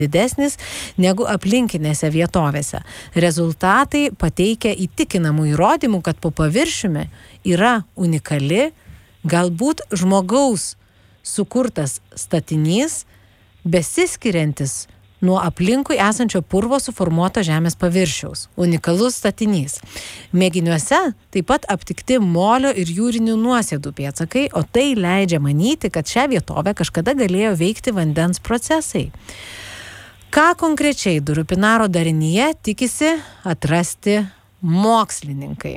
didesnis negu aplinkinėse vietovėse. Rezultatai pateikia įtikinamų įrodymų, kad po paviršiumi yra unikali, galbūt žmogaus sukurtas statinys, besiskiriantis nuo aplinkui esančio purvo suformuoto žemės paviršiaus. Unikalus statinys. Mėginiuose taip pat aptikti molio ir jūrinių nuosėdų pėdsakai, o tai leidžia manyti, kad šią vietovę kažkada galėjo veikti vandens procesai. Ką konkrečiai Durupinaro darinyje tikisi atrasti mokslininkai?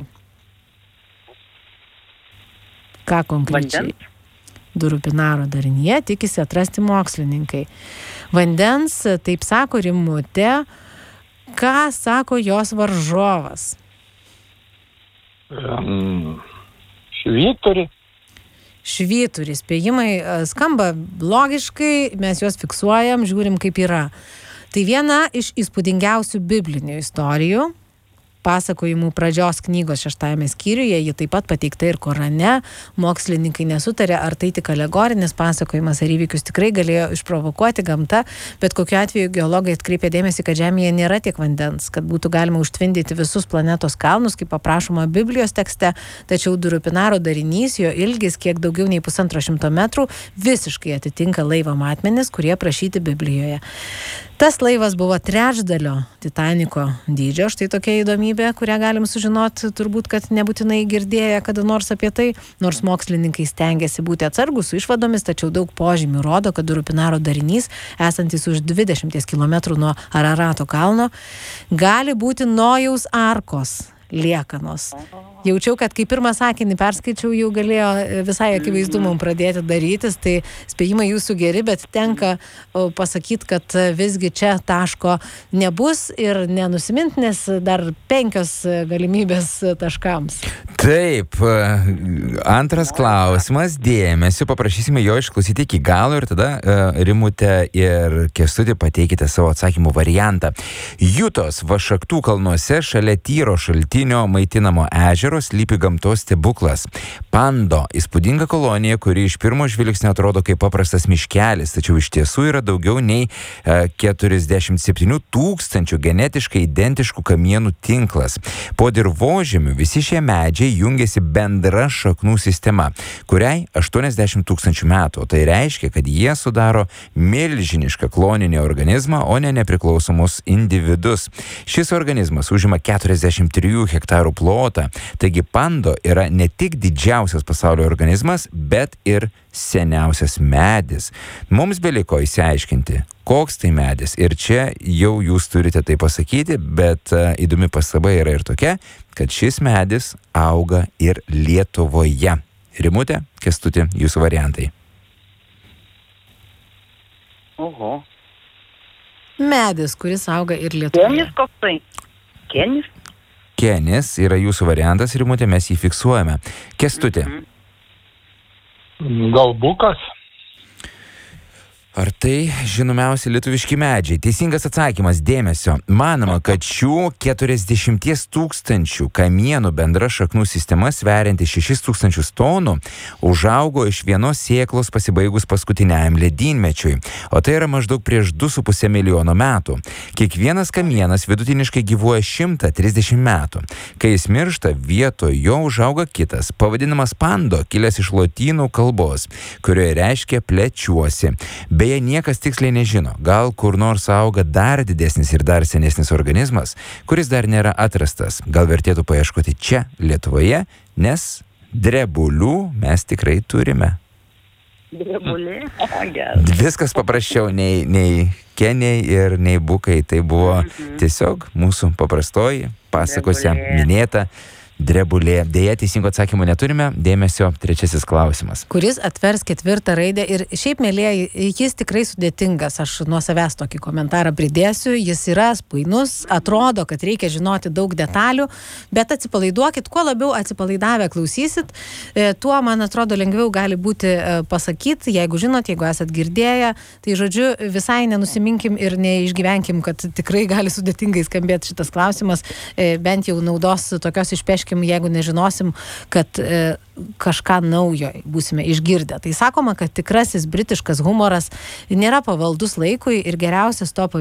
Ką konkrečiai Durupinaro darinyje tikisi atrasti mokslininkai? Vandens, taip sako Rimutė. Ką sako jos varžovas? Švyturį. Švyturį. Spėjimai skamba logiškai, mes juos fiksuojam, žiūrim kaip yra. Tai viena iš įspūdingiausių biblinių istorijų, pasakojimų pradžios knygos 6 skyriuje, ji taip pat pateikta ir Korane. Mokslininkai nesutarė, ar tai tik alegorinis pasakojimas, ar įvykius tikrai galėjo išprovokuoti gamta, bet kokiu atveju geologai atkreipė dėmesį, kad Žemėje nėra tiek vandens, kad būtų galima užtvindyti visus planetos kalnus, kaip aprašoma Biblijos tekste, tačiau Durupinaro darinys, jo ilgis kiek daugiau nei 150 metrų, visiškai atitinka laivo matmenis, kurie aprašyti Biblijoje. Tas laivas buvo trečdalio Titaniko dydžio, štai tokia įdomybė, kurią galim sužinoti, turbūt, kad nebūtinai girdėję kada nors apie tai, nors mokslininkai stengiasi būti atsargus su išvadomis, tačiau daug požymių rodo, kad Durupinaro darinys, esantis už 20 km nuo Ararato kalno, gali būti Nojaus arkos liekanos. Jaučiau, kad kai pirmą sakinį perskaičiau, jau galėjo visai akivaizdu mums pradėti darytis, tai spėjimai jūsų geri, bet tenka pasakyti, kad visgi čia taško nebus ir nenusimint, nes dar 5 galimybės taškams. Taip, antras klausimas, dėmesio, paprašysime jo išklausyti iki galo ir tada Rimutė ir Kęstutį pateikite savo atsakymų variantą. Jutos Vašaktų kalnuose šalia tyro šaltinio maitinamo ežero slypi gamtos stebuklas. Pando – įspūdinga kolonija, kuri iš pirmo žvilgsnio atrodo kaip paprastas miškelis, tačiau iš tiesų yra daugiau nei 47 000 genetiškai identiškų kamienų tinklas. Po dirvožemiu visi šie medžiai jungiasi bendra šaknų sistema, kuriai 80 000 metų. Tai reiškia, kad jie sudaro milžinišką kloninį organizmą, o ne nepriklausomus individus. Šis organizmas užima 43 hektarų plotą, taigi pando yra ne tik didžiausias pasaulio organizmas, bet ir seniausias medis. Mums beliko išsiaiškinti, koks tai medis. Ir čia jau jūs turite tai pasakyti, bet įdomi pastaba yra ir tokia, kad šis medis auga ir Lietuvoje. Rimutė, Kęstuti, jūsų variantai. Oho. Medis, kuris auga ir Lietuvoje. Kenis koksai? Kenis? Kenis yra jūsų variantas, Rimutė, mes jį fiksuojame. Kęstuti. Gal bukas? Ar tai žinomiausi lietuviški medžiai? Teisingas atsakymas, dėmesio. Manoma, kad šių 40 000 kamienų bendra šaknų sistema sverianti 6 000 tonų užaugo iš vienos sėklos pasibaigus paskutiniajam ledynmečiui, o tai yra maždaug prieš 2,5 milijono metų. Kiekvienas kamienas vidutiniškai gyvuoja 130 metų. Kai jis miršta, vietoj jo užauga kitas, pavadinamas pando, kilęs iš lotynų kalbos, kurioje reiškia plečiuosi. Beje, niekas tiksliai nežino, gal kur nors auga dar didesnis ir dar senesnis organizmas, kuris dar nėra atrastas. Gal vertėtų paieškoti čia, Lietuvoje, nes drebulių mes tikrai turime. Drebulė? Gerai. Viskas paprasčiau nei keniai ir nei bukai. Tai buvo tiesiog mūsų paprastoji pasakose minėta drebulė. Deja, teisingo atsakymo neturime. Dėmesio, 3 klausimas. Kuris atvers 4 raidę ir šiaip, mėlėjai, jis tikrai sudėtingas. Aš nuo savęs tokį komentarą pridėsiu. Jis yra painus, atrodo, kad reikia žinoti daug detalių, bet atsipalaiduokit, kuo labiau atsipalaidavę klausysit, tuo, man atrodo, lengviau gali būti pasakyti, jeigu žinot, jeigu esat girdėję. Tai, žodžiu, visai nenusiminkim ir neišgyvenkim, kad tikrai gali sudėtingai skambėti šitas klausimas. Bent jau naudos tokios išpeškim, jeigu nežinosim, kad kažką naujo būsime išgirdę. Tai sakoma, kad tikrasis britiškas humoras nėra pavaldus laikui ir geriausias to